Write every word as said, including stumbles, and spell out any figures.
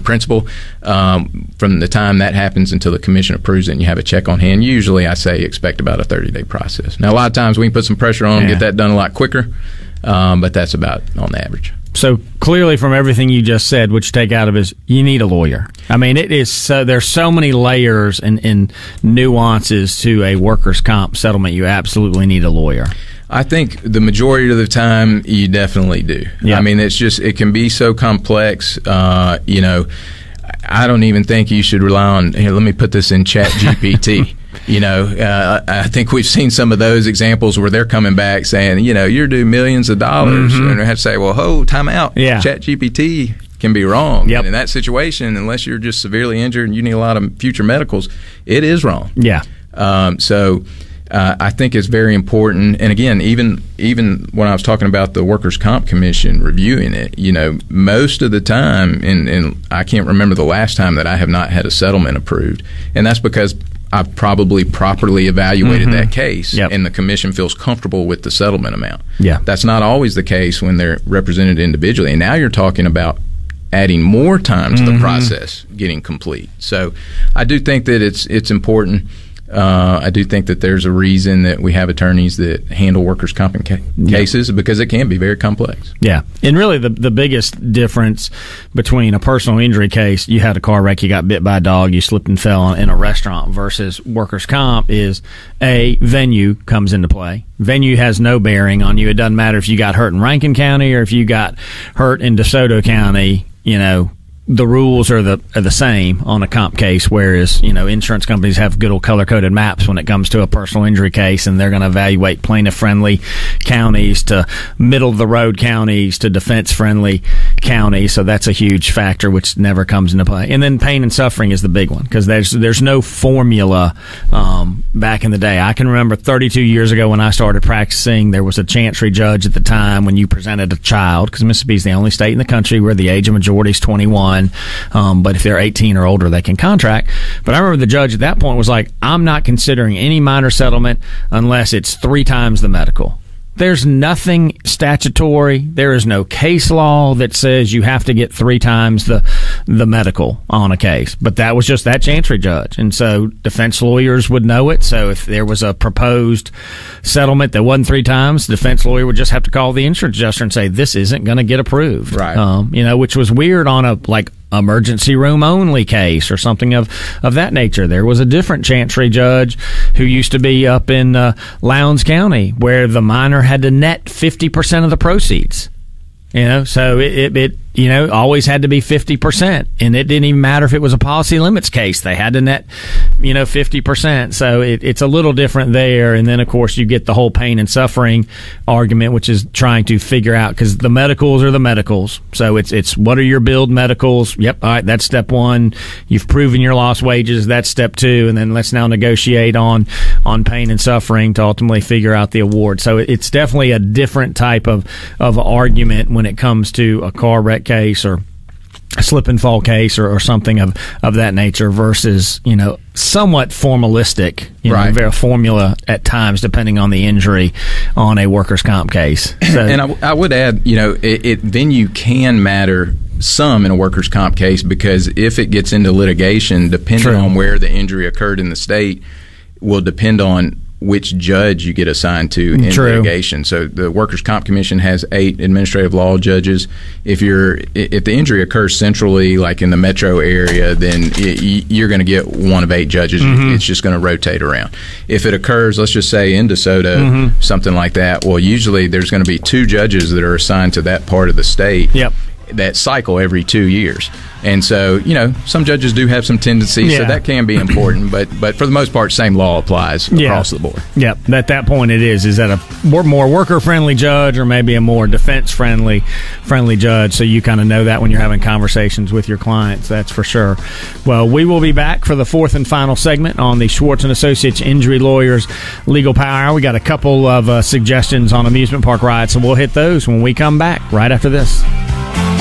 principle. Um, from the time that happens until the commission approves it and you have a check on hand, usually I say expect about a thirty-day process. Now, a lot of times we can put some pressure on and yeah. get that done a lot quicker, um, but that's about on the average. So clearly, from everything you just said, what you take out of it is you need a lawyer. I mean, it is so, there's so many layers and, and nuances to a workers' comp settlement. You absolutely need a lawyer. I think the majority of the time you definitely do. Yep. I mean, it's just it can be so complex. Uh, you know, I don't even think you should rely on. Here, let me put this in Chat G P T. You know, uh, I think we've seen some of those examples where they're coming back saying, you know, you're due millions of dollars, mm-hmm. and they have to say, well, ho, time out. Yeah. Chat G P T can be wrong. Yep. And in that situation, unless you're just severely injured and you need a lot of future medicals, it is wrong. Yeah. Um, so. Uh, I think it's very important. And again, even even when I was talking about the Workers' Comp Commission reviewing it, you know, most of the time, and, and I can't remember the last time that I have not had a settlement approved, and that's because I've probably properly evaluated mm-hmm. that case, yep. and the commission feels comfortable with the settlement amount. Yeah. That's not always the case when they're represented individually. And now you're talking about adding more time to mm-hmm. the process getting complete. So I do think that it's it's important. Uh, I do think that there's a reason that we have attorneys that handle workers' comp ca- cases yeah. because it can be very complex. Yeah. And really the the biggest difference between a personal injury case, you had a car wreck, you got bit by a dog, you slipped and fell in a restaurant, versus workers' comp is, A, venue comes into play. Venue has no bearing on you. It doesn't matter if you got hurt in Rankin County or if you got hurt in DeSoto County, you know, the rules are the are the same on a comp case, whereas, you know, insurance companies have good old color-coded maps when it comes to a personal injury case, and they're going to evaluate plaintiff-friendly counties to middle-of-the-road counties to defense-friendly counties, so that's a huge factor which never comes into play. And then pain and suffering is the big one, because there's, there's no formula um, back in the day. I can remember thirty-two years ago when I started practicing, there was a chancery judge at the time when you presented a child, because Mississippi is the only state in the country where the age of majority is twenty-one. Um, but if they're eighteen or older, they can contract. But I remember the judge at that point was like, I'm not considering any minor settlement unless it's three times the medical. There's nothing statutory. There is no case law that says you have to get three times the the medical on a case. But that was just that chancery judge. And so defense lawyers would know it. So if there was a proposed settlement that wasn't three times, the defense lawyer would just have to call the insurance adjuster and say, this isn't going to get approved. Right. Um, you know, which was weird on a, like, emergency room only case or something of, of that nature. There was a different chancery judge who used to be up in uh, Lowndes County where the minor had to net fifty percent of the proceeds. You know, so it, it, it you know, always had to be fifty percent. And it didn't even matter if it was a policy limits case. They had to net, you know, fifty percent. So it, it's a little different there. And then, of course, you get the whole pain and suffering argument, which is trying to figure out, because the medicals are the medicals. So it's, it's what are your billed medicals? Yep. All right. That's step one. You've proven your lost wages. That's step two. And then let's now negotiate on, on pain and suffering to ultimately figure out the award. So it's definitely a different type of, of argument when it comes to a car wreck case or a slip and fall case or, or something of, of that nature versus, you know, somewhat formalistic, you right. know, very formula at times depending on the injury on a workers' comp case. So, and I, I would add, you know, it, it venue can matter some in a workers' comp case, because if it gets into litigation, depending True. on where the injury occurred in the state, will depend on which judge you get assigned to in True. litigation. So the Workers' Comp Commission has eight administrative law judges. If you're if the injury occurs centrally, like in the metro area, then it, you're going to get one of eight judges. Mm-hmm. It's just going to rotate around. If it occurs, let's just say in DeSoto, mm-hmm. something like that, well, usually there's going to be two judges that are assigned to that part of the state. Yep. That cycle every two years. And so, you know, some judges do have some tendencies, yeah. so that can be important. But but for the most part, same law applies yeah. across the board. Yeah, at that point it is. Is that a more, more worker-friendly judge or maybe a more defense-friendly friendly judge? So you kind of know that when you're having conversations with your clients, that's for sure. Well, we will be back for the fourth and final segment on the Schwartz and Associates Injury Lawyers Legal Power Hour. We got a couple of uh, suggestions on amusement park rides, so we'll hit those when we come back right after this.